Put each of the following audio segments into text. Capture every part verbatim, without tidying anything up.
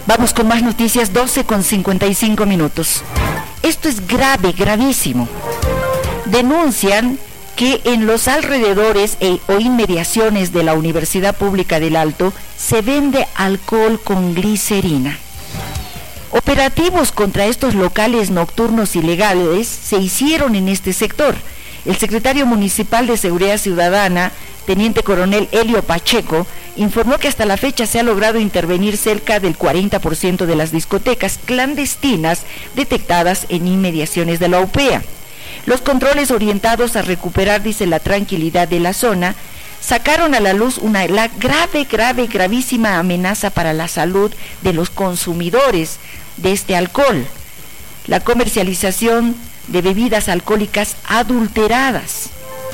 Vamos con más noticias, doce con cincuenta y cinco minutos. Esto es grave, gravísimo. Denuncian que en los alrededores e, o inmediaciones de la Universidad Pública del Alto se vende alcohol con glicerina. Operativos contra estos locales nocturnos ilegales se hicieron en este sector. El secretario municipal de Seguridad Ciudadana, teniente coronel Elio Pacheco, informó que hasta la fecha se ha logrado intervenir cerca del cuarenta por ciento de las discotecas clandestinas detectadas en inmediaciones de la U P E A. Los controles orientados a recuperar, dice, la tranquilidad de la zona, sacaron a la luz una la grave, grave, gravísima amenaza para la salud de los consumidores de este alcohol: la comercialización de bebidas alcohólicas adulteradas.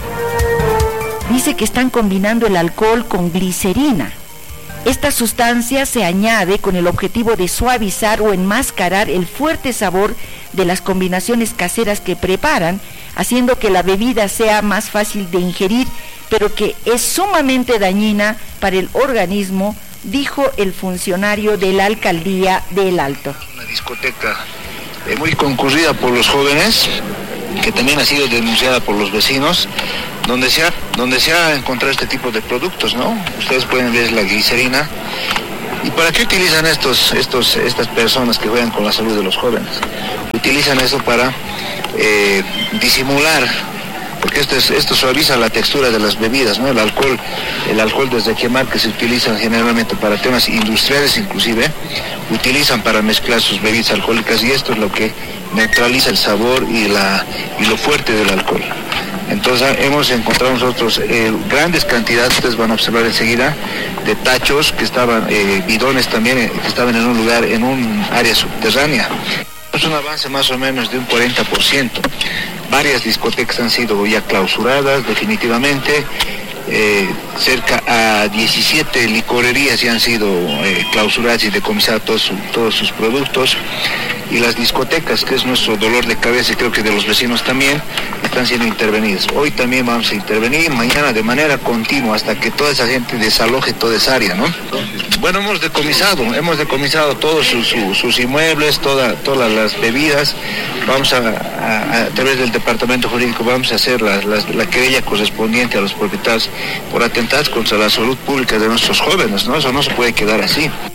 Dice que están combinando el alcohol con glicerina. Esta sustancia se añade con el objetivo de suavizar o enmascarar el fuerte sabor de las combinaciones caseras que preparan, haciendo que la bebida sea más fácil de ingerir, pero que es sumamente dañina para el organismo, dijo el funcionario de la alcaldía del Alto. Una discoteca eh, muy concurrida por los jóvenes, que también ha sido denunciada por los vecinos, donde se ha, donde se ha encontrado este tipo de productos, ¿no? Ustedes pueden ver la glicerina. ¿Y para qué utilizan estos, estos, estas personas que juegan con la salud de los jóvenes? Utilizan eso para eh, disimular, porque esto, es, esto suaviza la textura de las bebidas, ¿no? El alcohol, el alcohol desde quemar, que se utilizan generalmente para temas industriales inclusive, utilizan para mezclar sus bebidas alcohólicas, y esto es lo que neutraliza el sabor y, la, y lo fuerte del alcohol. Entonces hemos encontrado nosotros eh, grandes cantidades, ustedes van a observar enseguida, de tachos que estaban, eh, bidones también, eh, que estaban en un lugar, en un área subterránea. Es un avance más o menos de un cuarenta por ciento. Varias discotecas han sido ya clausuradas definitivamente. Eh, cerca a diecisiete licorerías ya han sido eh, clausuradas y decomisadas todos, su, todos sus productos, y las discotecas, que es nuestro dolor de cabeza y creo que de los vecinos también, están siendo intervenidas. Hoy también vamos a intervenir, mañana de manera continua, hasta que toda esa gente desaloje toda esa área, ¿no? Bueno, hemos decomisado, hemos decomisado todos sus, sus, sus inmuebles, toda, todas las bebidas. Vamos a, a, a través del departamento jurídico, vamos a hacer la, la, la querella correspondiente a los propietarios por atentar contra la salud pública de nuestros jóvenes, ¿no? Eso no se puede quedar así.